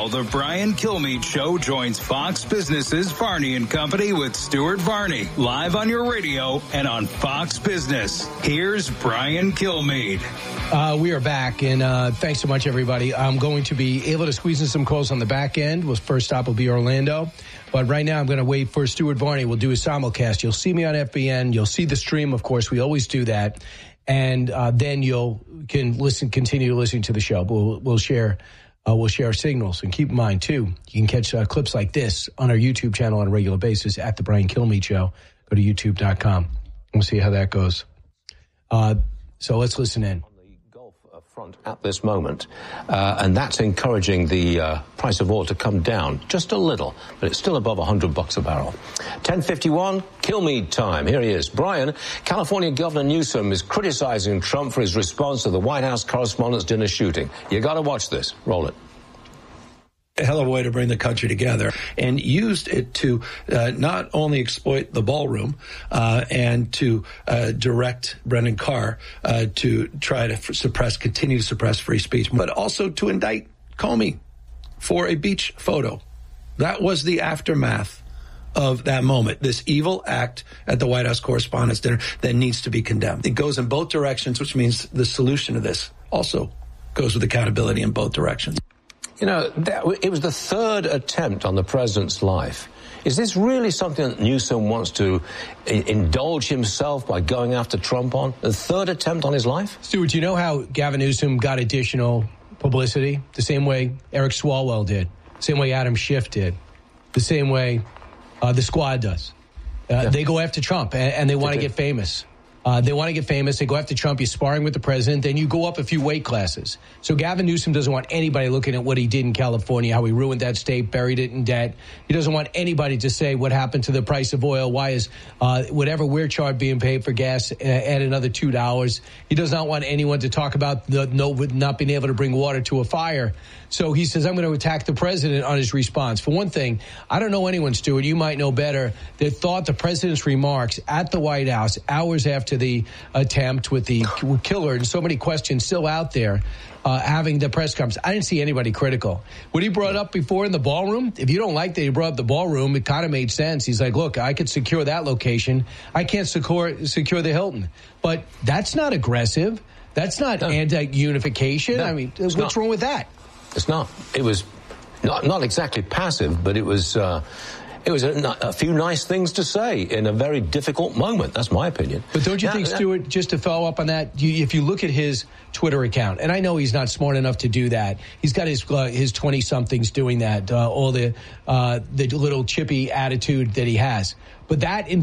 the Brian Kilmeade Show joins Fox Business's Varney and Company with Stuart Varney, live on your radio and on Fox Business. Here's Brian Kilmeade. We are back, and thanks so much, everybody. I'm going to be able to squeeze in some calls on the back end. Well, first stop will be Orlando. But right now, I'm going to wait for Stuart Varney. We'll do a simulcast. You'll see me on FBN. You'll see the stream, of course. We always do that. And then continue listening to the show. We'll share signals. And keep in mind, too, you can catch clips like this on our YouTube channel on a regular basis at The Brian Kilmeade Show. Go to youtube.com. We'll see how that goes. So let's listen in. At this moment, and that's encouraging the price of oil to come down just a little, but it's still above $100 a barrel. 10:51, Kilmeade time. Here he is. Brian, California Governor Newsom is criticizing Trump for his response to the White House Correspondents' Dinner shooting. You got to watch this. Roll it. A hell of a way to bring the country together, and used it to not only exploit the ballroom and to direct Brendan Carr to try to continue to suppress free speech, but also to indict Comey for a beach photo. That was the aftermath of that moment, this evil act at the White House Correspondents' Dinner that needs to be condemned. It goes in both directions, which means the solution to this also goes with accountability in both directions. You know, it was the third attempt on the president's life. Is this really something that Newsom wants to indulge himself by going after Trump on? The third attempt on his life? Stuart, do you know how Gavin Newsom got additional publicity? The same way Eric Swalwell did. The same way Adam Schiff did. The same way the Squad does. They go after Trump, and they want to get famous. They want to get famous. They go after Trump. You're sparring with the president. Then you go up a few weight classes. So Gavin Newsom doesn't want anybody looking at what he did in California, how he ruined that state, buried it in debt. He doesn't want anybody to say what happened to the price of oil. Why is whatever we're charged being paid for gas add another $2? He does not want anyone to talk about not being able to bring water to a fire. So he says, I'm going to attack the president on his response. For one thing, I don't know anyone, Stuart, you might know better, that thought the president's remarks at the White House hours after the attempt with the killer, and so many questions still out there, having the press conference. I didn't see anybody critical. What he brought up before in the ballroom, if you don't like that he brought up the ballroom, it kind of made sense. He's like, look, I could secure that location. I can't secure the Hilton. But that's not aggressive. That's not anti-unification. No, I mean, what's wrong with that? It's not. It was not exactly passive, but it was a few nice things to say in a very difficult moment. That's my opinion. But don't you think, Stuart, just to follow up on that, if you look at his Twitter account, and I know he's not smart enough to do that. He's got his 20-somethings doing that, all the little chippy attitude that he has. But that